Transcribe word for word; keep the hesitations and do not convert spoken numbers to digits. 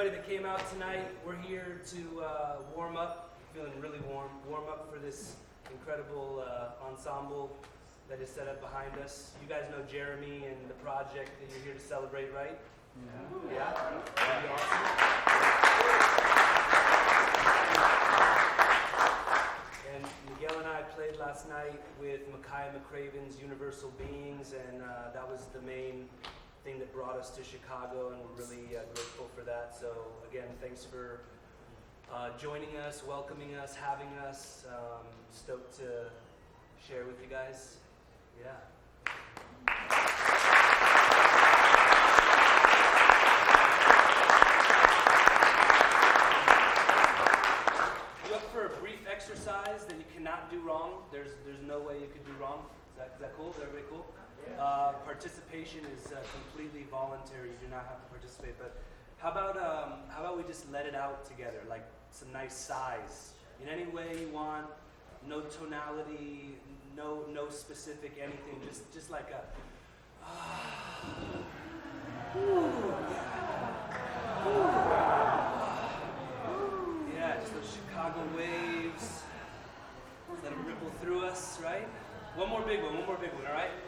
everybody that came out tonight. We're here to uh, warm up, feeling really warm, warm up for this incredible uh, ensemble that is set up behind us. You guys know Jeremy and the project that you're here to celebrate, right? Yeah? Yeah? That'd be awesome. And Miguel and I played last night with Makaya McCraven's Universal Beings, and uh, that was the main thing that brought us to Chicago, and we're really uh, grateful for that. So again, thanks for uh, joining us, welcoming us, having us. Um, stoked to share with you guys. Yeah. You up for a brief exercise that you cannot do wrong? There's there's no way you could do wrong. Is that, is that cool? Is everybody cool? Uh, participation is uh, completely voluntary. You do not have to participate. But how about um, how about we just let it out together, like some nice sighs in any way you want. No tonality, no no specific anything. Just just like a. Ah, ooh, yeah. Ooh, yeah, just those Chicago waves. Let them ripple through us, right? One more big one. One more big one. All right.